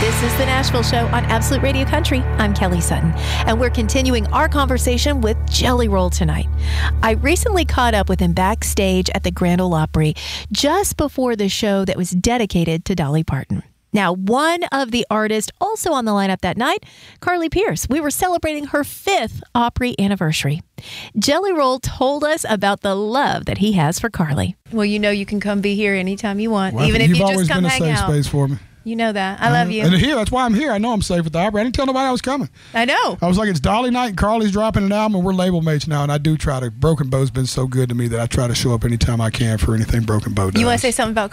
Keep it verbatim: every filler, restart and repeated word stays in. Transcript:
This is the Nashville Show on Absolute Radio Country. I'm Kelly Sutton, and we're continuing our conversation with Jelly Roll tonight. I recently caught up with him backstage at the Grand Ole Opry just before the show that was dedicated to Dolly Parton. Now, one of the artists also on the lineup that night, Carly Pearce. We were celebrating her fifth Opry anniversary. Jelly Roll told us about the love that he has for Carly. Well, you know you can come be here anytime you want, well, even if you just come hang out. You've always been a safe space for me. You know that. I love you. And here, that's why I'm here. I know I'm safe with the Opry. I didn't tell nobody I was coming. I know. I was like, it's Dolly night and Carly's dropping an album and we're label mates now. And I do try to, Broken Bow's been so good to me that I try to show up anytime I can for anything Broken Bow does. You want to say something about